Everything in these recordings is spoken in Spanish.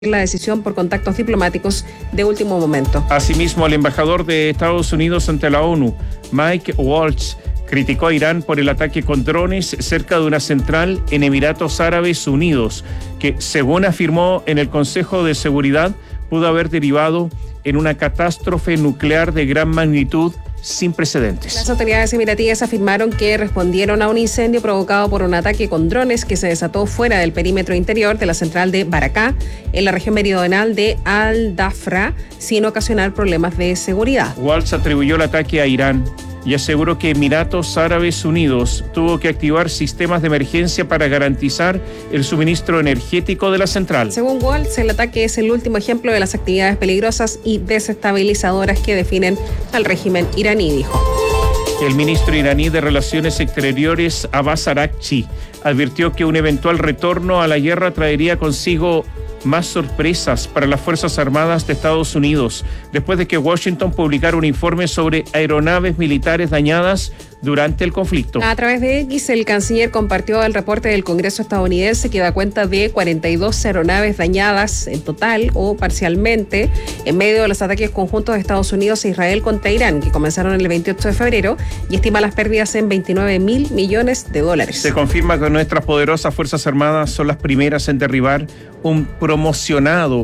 la decisión por contactos diplomáticos de último momento. Asimismo, el embajador de Estados Unidos ante la ONU, Mike Waltz, criticó a Irán por el ataque con drones cerca de una central en Emiratos Árabes Unidos, que, según afirmó en el Consejo de Seguridad, pudo haber derivado en una catástrofe nuclear de gran magnitud sin precedentes. Las autoridades emiratíes afirmaron que respondieron a un incendio provocado por un ataque con drones que se desató fuera del perímetro interior de la central de Barakah, en la región meridional de Al-Dafra, sin ocasionar problemas de seguridad. Waltz atribuyó el ataque a Irán y aseguró que Emiratos Árabes Unidos tuvo que activar sistemas de emergencia para garantizar el suministro energético de la central. Según Waltz, el ataque es el último ejemplo de las actividades peligrosas y desestabilizadoras que definen al régimen iraní, dijo. El ministro iraní de Relaciones Exteriores, Abbas Araghchi, advirtió que un eventual retorno a la guerra traería consigo más sorpresas para las Fuerzas Armadas de Estados Unidos, después de que Washington publicara un informe sobre aeronaves militares dañadas durante el conflicto. A través de X, el canciller compartió el reporte del Congreso estadounidense que da cuenta de 42 aeronaves dañadas en total o parcialmente en medio de los ataques conjuntos de Estados Unidos e Israel contra Irán, que comenzaron el 28 de febrero y estima las pérdidas en $29.000 millones. Se confirma que nuestras poderosas Fuerzas Armadas son las primeras en derribar un promocionado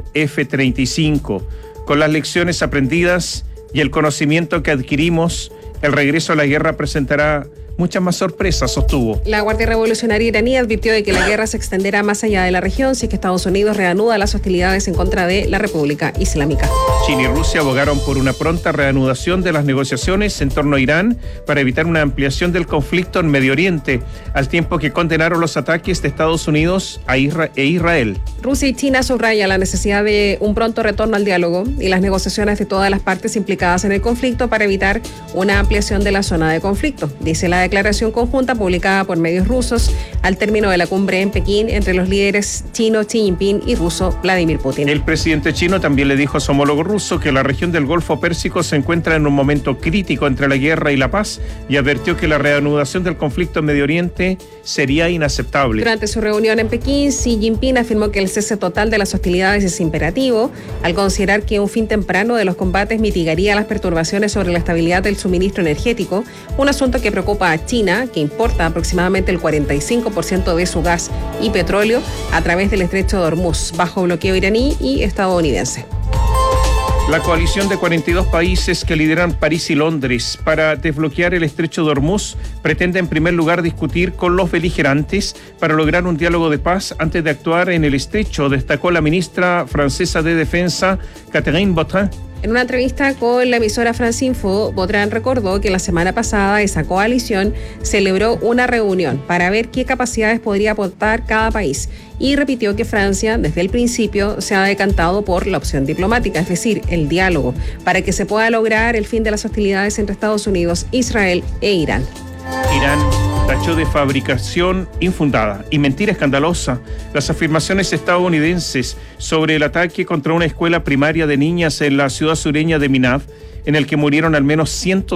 F-35. Con las lecciones aprendidas y el conocimiento que adquirimos, el regreso a la guerra presentará muchas más sorpresas, sostuvo. La Guardia Revolucionaria iraní advirtió de que la guerra se extenderá más allá de la región si es que Estados Unidos reanuda las hostilidades en contra de la República Islámica. China y Rusia abogaron por una pronta reanudación de las negociaciones en torno a Irán para evitar una ampliación del conflicto en Medio Oriente, al tiempo que condenaron los ataques de Estados Unidos e Israel. Rusia y China subrayan la necesidad de un pronto retorno al diálogo y las negociaciones de todas las partes implicadas en el conflicto para evitar una ampliación de la zona de conflicto, dice la declaración conjunta publicada por medios rusos al término de la cumbre en Pekín entre los líderes chino Xi Jinping y ruso Vladimir Putin. El presidente chino también le dijo a su homólogo ruso que la región del Golfo Pérsico se encuentra en un momento crítico entre la guerra y la paz y advirtió que la reanudación del conflicto en Medio Oriente sería inaceptable. Durante su reunión en Pekín, Xi Jinping afirmó que el cese total de las hostilidades es imperativo, al considerar que un fin temprano de los combates mitigaría las perturbaciones sobre la estabilidad del suministro energético, un asunto que preocupa a China, que importa aproximadamente el 45% de su gas y petróleo a través del estrecho de Hormuz, bajo bloqueo iraní y estadounidense. La coalición de 42 países que lideran París y Londres para desbloquear el estrecho de Hormuz pretende en primer lugar discutir con los beligerantes para lograr un diálogo de paz antes de actuar en el estrecho, destacó la ministra francesa de Defensa, Catherine Vautrin. En una entrevista con la emisora France Info, Vautrin recordó que la semana pasada esa coalición celebró una reunión para ver qué capacidades podría aportar cada país y repitió que Francia desde el principio se ha decantado por la opción diplomática, es decir, el diálogo, para que se pueda lograr el fin de las hostilidades entre Estados Unidos, Israel e Irán. Irán tachó de fabricación infundada y mentira escandalosa las afirmaciones estadounidenses sobre el ataque contra una escuela primaria de niñas en la ciudad sureña de Minav, en el que murieron al menos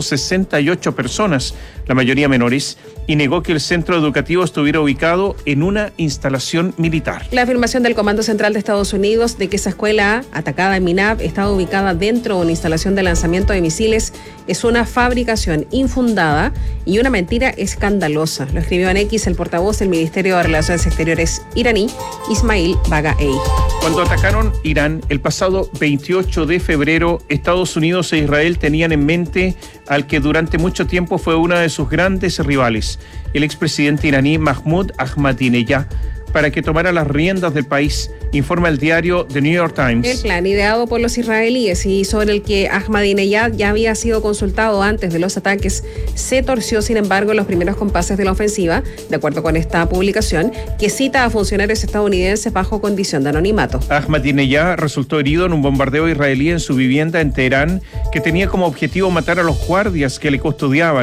168 personas, la mayoría menores, y negó que el centro educativo estuviera ubicado en una instalación militar. La afirmación del Comando Central de Estados Unidos de que esa escuela atacada en Minav estaba ubicada dentro de una instalación de lanzamiento de misiles es una fabricación infundada y una mentira escandalosa. Lo escribió en X el portavoz del Ministerio de Relaciones Exteriores iraní, Ismail Baghaei. Cuando atacaron Irán el pasado 28 de febrero, Estados Unidos e Israel tenían en mente al que durante mucho tiempo fue una de sus grandes rivales, el expresidente iraní Mahmoud Ahmadinejad, para que tomara las riendas del país, informa el diario The New York Times. El plan ideado por los israelíes y sobre el que Ahmadinejad ya había sido consultado antes de los ataques se torció, sin embargo, en los primeros compases de la ofensiva, de acuerdo con esta publicación, que cita a funcionarios estadounidenses bajo condición de anonimato. Ahmadinejad resultó herido en un bombardeo israelí en su vivienda en Teherán, que tenía como objetivo matar a los guardias que le custodiaban.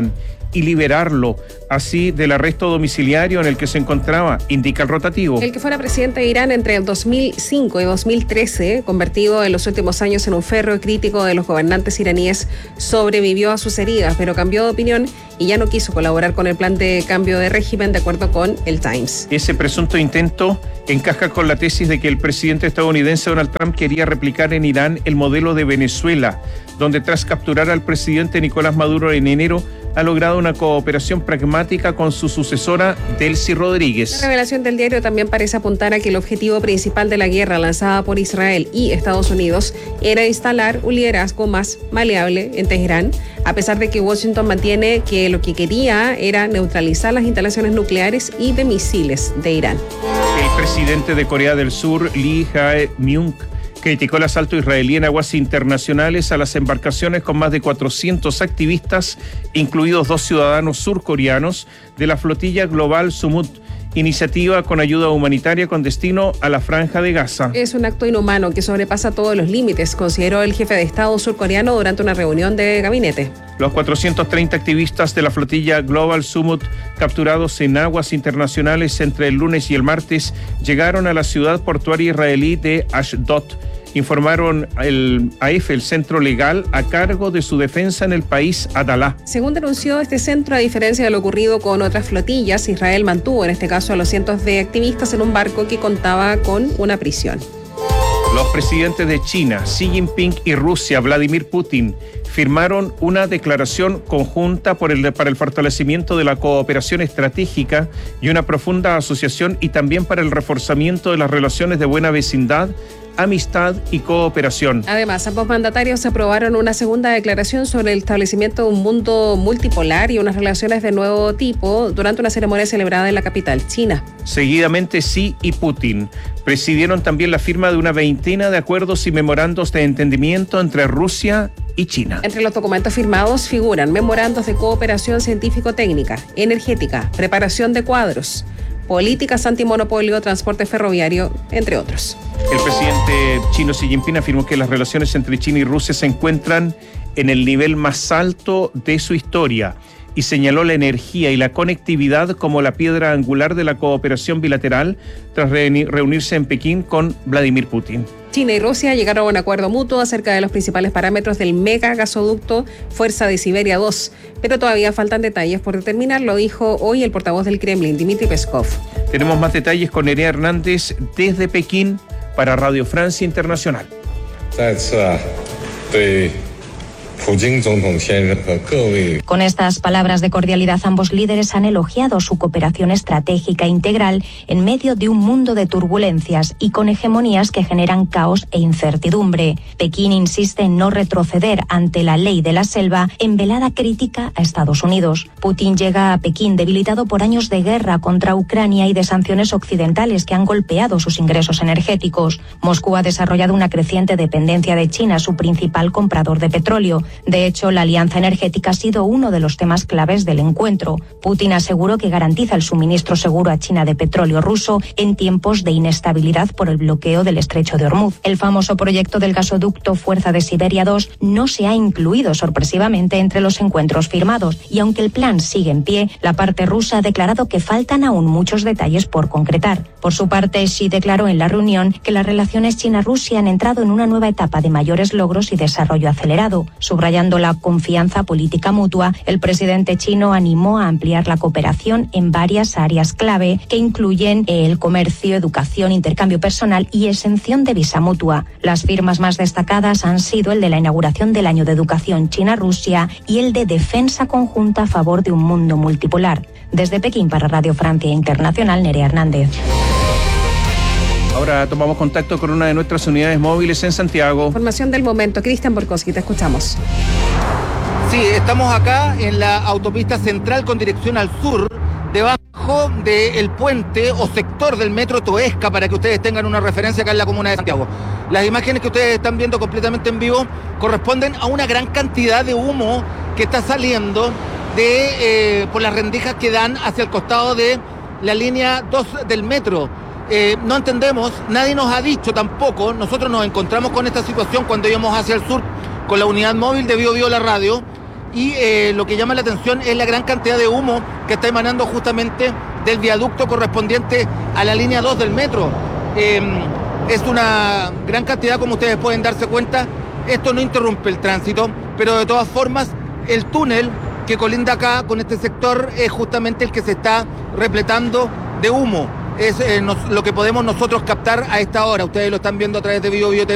y liberarlo, así del arresto domiciliario en el que se encontraba, indica el rotativo. El que fuera presidente de Irán entre el 2005 y 2013, convertido en los últimos años en un férreo crítico de los gobernantes iraníes, sobrevivió a sus heridas, pero cambió de opinión y ya no quiso colaborar con el plan de cambio de régimen, de acuerdo con el Times. Ese presunto intento encaja con la tesis de que el presidente estadounidense Donald Trump quería replicar en Irán el modelo de Venezuela, donde tras capturar al presidente Nicolás Maduro en enero, ha logrado una cooperación pragmática con su sucesora, Delcy Rodríguez. La revelación del diario también parece apuntar a que el objetivo principal de la guerra lanzada por Israel y Estados Unidos era instalar un liderazgo más maleable en Teherán, a pesar de que Washington mantiene que lo que quería era neutralizar las instalaciones nucleares y de misiles de Irán. El presidente de Corea del Sur, Lee Jae-myung, criticó el asalto israelí en aguas internacionales a las embarcaciones con más de 400 activistas, incluidos 2 ciudadanos surcoreanos de la flotilla global Sumut, iniciativa con ayuda humanitaria con destino a la Franja de Gaza. Es un acto inhumano que sobrepasa todos los límites, consideró el jefe de Estado surcoreano durante una reunión de gabinete. Los 430 activistas de la flotilla Global Sumut, capturados en aguas internacionales entre el lunes y el martes, llegaron a la ciudad portuaria israelí de Ashdod. Informaron el AEF, el centro legal a cargo de su defensa en el país Adalá. Según denunció este centro, a diferencia de lo ocurrido con otras flotillas, Israel mantuvo en este caso a los cientos de activistas en un barco que contaba con una prisión. Los presidentes de China, Xi Jinping, y Rusia, Vladimir Putin, firmaron una declaración conjunta para el fortalecimiento de la cooperación estratégica y una profunda asociación, y también para el reforzamiento de las relaciones de buena vecindad, amistad y cooperación. Además, ambos mandatarios aprobaron una segunda declaración sobre el establecimiento de un mundo multipolar y unas relaciones de nuevo tipo durante una ceremonia celebrada en la capital china. Seguidamente, Xi y Putin presidieron también la firma de una veintena de acuerdos y memorandos de entendimiento entre Rusia y China. Entre los documentos firmados figuran memorandos de cooperación científico-técnica, energética, preparación de cuadros, políticas antimonopolio, transporte ferroviario, entre otros. El presidente chino Xi Jinping afirmó que las relaciones entre China y Rusia se encuentran en el nivel más alto de su historia y señaló la energía y la conectividad como la piedra angular de la cooperación bilateral tras reunirse en Pekín con Vladimir Putin. China y Rusia llegaron a un acuerdo mutuo acerca de los principales parámetros del mega gasoducto Fuerza de Siberia 2, pero todavía faltan detalles por determinar, lo dijo hoy el portavoz del Kremlin, Dmitry Peskov. Tenemos más detalles con Nerea Hernández desde Pekín para Radio Francia Internacional. Con estas palabras de cordialidad, ambos líderes han elogiado su cooperación estratégica integral en medio de un mundo de turbulencias y con hegemonías que generan caos e incertidumbre. Pekín insiste en no retroceder ante la ley de la selva, en velada crítica a Estados Unidos. Putin llega a Pekín debilitado por años de guerra contra Ucrania y de sanciones occidentales que han golpeado sus ingresos energéticos. Moscú ha desarrollado una creciente dependencia de China, su principal comprador de petróleo. De hecho, la alianza energética ha sido uno de los temas claves del encuentro. Putin aseguró que garantiza el suministro seguro a China de petróleo ruso en tiempos de inestabilidad por el bloqueo del estrecho de Hormuz. El famoso proyecto del gasoducto Fuerza de Siberia 2 no se ha incluido sorpresivamente entre los encuentros firmados, y aunque el plan sigue en pie, la parte rusa ha declarado que faltan aún muchos detalles por concretar. Por su parte, Xi declaró en la reunión que las relaciones China-Rusia han entrado en una nueva etapa de mayores logros y desarrollo acelerado. Subrayando la confianza política mutua, el presidente chino animó a ampliar la cooperación en varias áreas clave que incluyen el comercio, educación, intercambio personal y exención de visa mutua. Las firmas más destacadas han sido el de la inauguración del Año de Educación China-Rusia y el de defensa conjunta a favor de un mundo multipolar. Desde Pekín para Radio Francia Internacional, Nerea Hernández. Ahora tomamos contacto con una de nuestras unidades móviles en Santiago. Información del momento. Cristian Borkowski, te escuchamos. Sí, estamos acá en la autopista central con dirección al sur, debajo del puente o sector del metro Toesca, para que ustedes tengan una referencia acá en la comuna de Santiago. Las imágenes que ustedes están viendo completamente en vivo corresponden a una gran cantidad de humo que está saliendo por las rendijas que dan hacia el costado de la línea 2 del metro. No entendemos, nadie nos ha dicho tampoco. Nosotros nos encontramos con esta situación cuando íbamos hacia el sur con la unidad móvil de Bio Bio La Radio, y lo que llama la atención es la gran cantidad de humo que está emanando justamente del viaducto correspondiente a la línea 2 del metro. Es una gran cantidad, como ustedes pueden darse cuenta. Esto no interrumpe el tránsito, pero de todas formas el túnel que colinda acá con este sector es justamente el que se está repletando de humo. Es lo que podemos nosotros captar a esta hora. Ustedes lo están viendo a través de BioBio TV.